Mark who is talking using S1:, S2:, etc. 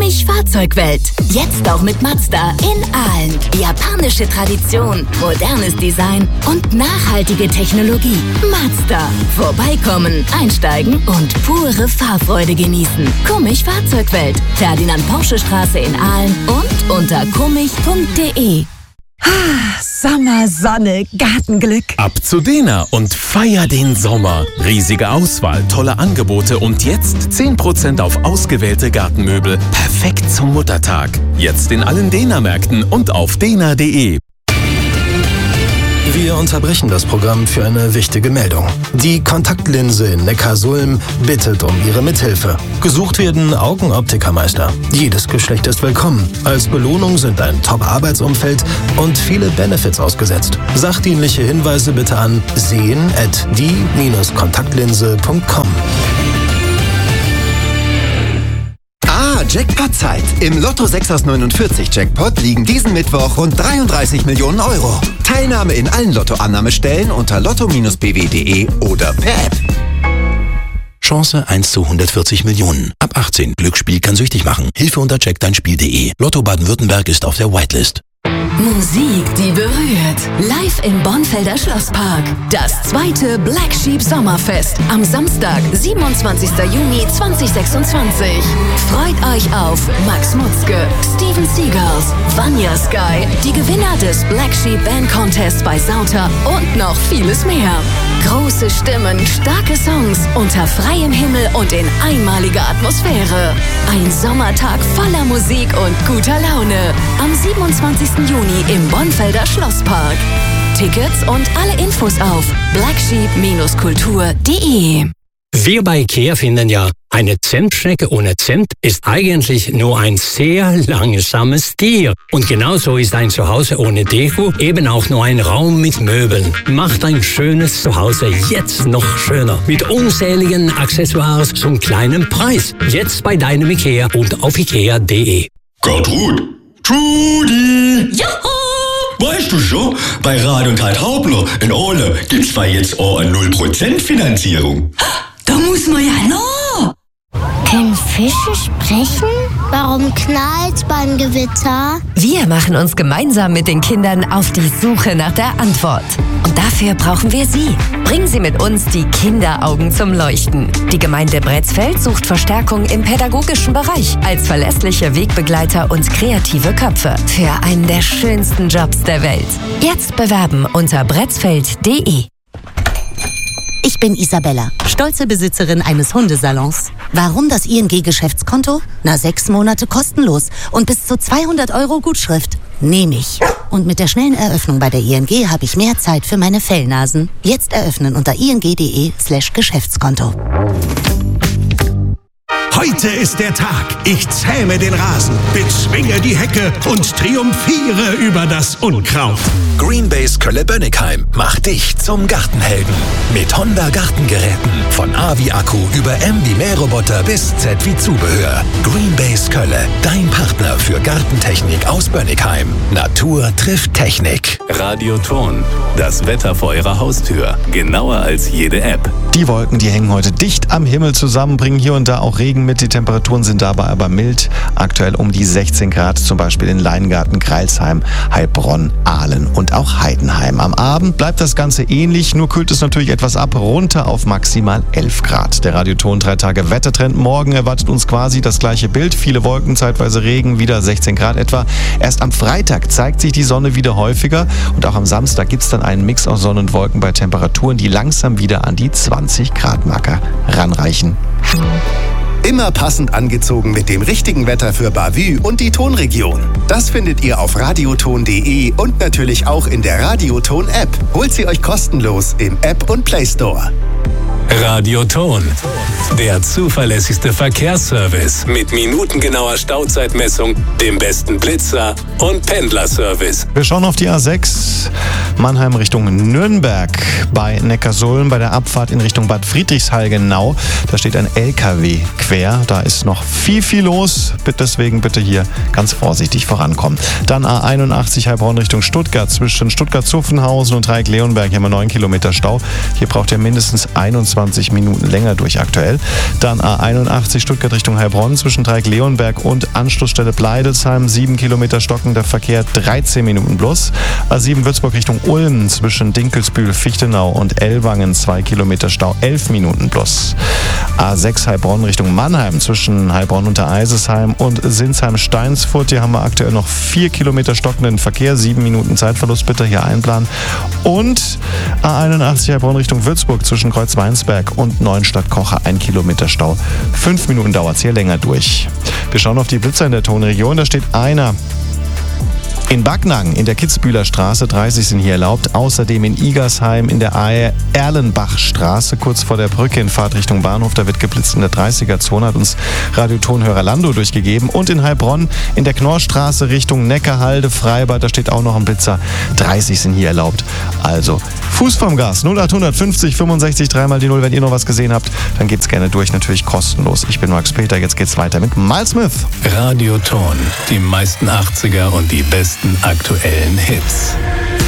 S1: Kummich Fahrzeugwelt. Jetzt auch mit Mazda in Aalen. Japanische Tradition, modernes Design und nachhaltige Technologie. Mazda. Vorbeikommen, einsteigen und pure Fahrfreude genießen. Kummich Fahrzeugwelt. Ferdinand-Porsche-Straße in Aalen und unter kummich.de.
S2: Sommer, Sonne, Gartenglück.
S3: Ab zu Dena und feier den Sommer. Riesige Auswahl, tolle Angebote und jetzt 10% auf ausgewählte Gartenmöbel. Perfekt zum Muttertag. Jetzt in allen Dena-Märkten und auf dena.de.
S4: Wir unterbrechen das Programm für eine wichtige Meldung. Die Kontaktlinse in Neckarsulm bittet um Ihre Mithilfe. Gesucht werden Augenoptikermeister. Jedes Geschlecht ist willkommen. Als Belohnung sind ein Top-Arbeitsumfeld und viele Benefits ausgesetzt. Sachdienliche Hinweise bitte an sehen@die-kontaktlinse.com.
S5: Jackpot-Zeit. Im Lotto 6 aus 49 Jackpot liegen diesen Mittwoch rund 33 Millionen Euro. Teilnahme in allen Lottoannahmestellen unter lotto-bw.de oder per App.
S6: Chance 1 zu 140 Millionen. Ab 18. Glücksspiel kann süchtig machen. Hilfe unter checkdeinspiel.de. Lotto Baden-Württemberg ist auf der Whitelist.
S1: Musik, die berührt. Live im Bornfelder Schlosspark. Das zweite Black Sheep Sommerfest. Am Samstag, 27. Juni 2026. Freut euch auf Max Mutzke, Steven Seagulls, Vanya Sky, die Gewinner des Black Sheep Band Contest bei Sauter und noch vieles mehr. Große Stimmen, starke Songs, unter freiem Himmel und in einmaliger Atmosphäre. Ein Sommertag voller Musik und guter Laune. Am 27. Juni im Bornfelder Schlosspark. Tickets und alle Infos auf blacksheep-kultur.de.
S7: Wir bei IKEA finden ja, eine Zentschnecke ohne Zent ist eigentlich nur ein sehr langsames Tier. Und genauso ist ein Zuhause ohne Deko eben auch nur ein Raum mit Möbeln. Macht ein schönes Zuhause jetzt noch schöner. Mit unzähligen Accessoires zum kleinen Preis. Jetzt bei deinem IKEA und auf ikea.de.
S8: Gertrud! Trudi!
S1: Juhu!
S8: Weißt du schon, bei Rad und Hauptner in Ole gibt's zwar jetzt auch eine 0% Finanzierung.
S1: Da muss man ja noch!
S9: Können Fische sprechen? Warum knallt's beim Gewitter?
S2: Wir machen uns gemeinsam mit den Kindern auf die Suche nach der Antwort. Und dafür brauchen wir Sie. Bringen Sie mit uns die Kinderaugen zum Leuchten. Die Gemeinde Bretzfeld sucht Verstärkung im pädagogischen Bereich als verlässliche Wegbegleiter und kreative Köpfe für einen der schönsten Jobs der Welt. Jetzt bewerben unter bretzfeld.de.
S10: Ich bin Isabella, stolze Besitzerin eines Hundesalons. Warum das ING-Geschäftskonto? 6 Monate kostenlos und bis zu 200 € Gutschrift. Nehme ich. Und mit der schnellen Eröffnung bei der ING habe ich mehr Zeit für meine Fellnasen. Jetzt eröffnen unter ing.de/Geschäftskonto.
S11: Heute ist der Tag. Ich zähme den Rasen, bezwinge die Hecke und triumphiere über das Unkraut.
S6: Greenbase Kölle-Bönnigheim macht dich zum Gartenhelden. Mit Honda Gartengeräten. Von A wie Akku über M wie Mähroboter bis Z wie Zubehör. Greenbase Kölle, dein Partner für Gartentechnik aus Bönnigheim. Natur trifft Technik.
S3: Radioton. Das Wetter vor Ihrer Haustür. Genauer als jede App.
S12: Die Wolken, die hängen heute dicht am Himmel zusammen, bringen hier und da auch Regen mit. Die Temperaturen sind dabei aber mild. Aktuell um die 16 Grad, zum Beispiel in Leingarten, Greilsheim, Heilbronn, Aalen und auch Heidenheim. Am Abend bleibt das Ganze ähnlich, nur kühlt es natürlich etwas ab, runter auf maximal 11 Grad. Der Radioton 3 Tage Wettertrend. Morgen erwartet uns quasi das gleiche Bild. Viele Wolken, zeitweise Regen, wieder 16 Grad etwa. Erst am Freitag zeigt sich die Sonne wieder häufiger und auch am Samstag gibt es dann einen Mix aus Sonne und Wolken bei Temperaturen, die langsam wieder an die 20 Grad Marke ranreichen.
S5: Immer passend angezogen mit dem richtigen Wetter für Bavü und die Tonregion. Das findet ihr auf radioton.de und natürlich auch in der Radioton-App. Holt sie euch kostenlos im App- und Play Store.
S3: Radioton. Der zuverlässigste Verkehrsservice mit minutengenauer Stauzeitmessung, dem besten Blitzer und Pendlerservice.
S12: Wir schauen auf die A6 Mannheim Richtung Nürnberg bei Neckarsulm bei der Abfahrt in Richtung Bad Friedrichshall-Genau. Da steht ein LKW quer. Da ist noch viel los. Deswegen bitte hier ganz vorsichtig vorankommen. Dann A81 Heilbronn Richtung Stuttgart. Zwischen Stuttgart-Zuffenhausen und Dreieck-Leonberg haben wir 9 Kilometer Stau. Hier braucht ihr mindestens 21 25 Minuten länger durch aktuell. Dann A81 Stuttgart Richtung Heilbronn zwischen Dreieck-Leonberg und Anschlussstelle Bleidelsheim, 7 Kilometer stockender Verkehr, 13 Minuten plus. A7 Würzburg Richtung Ulm zwischen Dinkelsbühl, Fichtenau und Ellwangen, 2 Kilometer Stau, 11 Minuten plus. A6 Heilbronn Richtung Mannheim zwischen Heilbronn unter Eisesheim und Sinsheim-Steinsfurt. Hier haben wir aktuell noch 4 Kilometer stockenden Verkehr, 7 Minuten Zeitverlust, bitte hier einplanen. Und A81 Heilbronn Richtung Würzburg zwischen Kreuzweinsberg und Neuenstadt-Kocher, 1 Kilometer Stau. 5 Minuten dauert es hier länger durch. Wir schauen auf die Blitzer in der Tonregion. Da steht einer. In Backnang in der Kitzbühler Straße, 30 sind hier erlaubt. Außerdem in Igersheim in der Erlenbachstraße, kurz vor der Brücke in Fahrt Richtung Bahnhof. Da wird geblitzt in der 30er-Zone, hat uns Radiotonhörer Lando durchgegeben. Und in Heilbronn in der Knorrstraße Richtung Neckarhalde, Freibad, da steht auch noch ein Blitzer. 30 sind hier erlaubt. Also Fuß vom Gas, 0800 50 65 3 mal die 0. Wenn ihr noch was gesehen habt, dann geht's gerne durch, natürlich kostenlos. Ich bin Max Peter, jetzt geht's weiter mit Miles Smith.
S3: Radioton, die meisten 80er und die besten aktuellen Hits.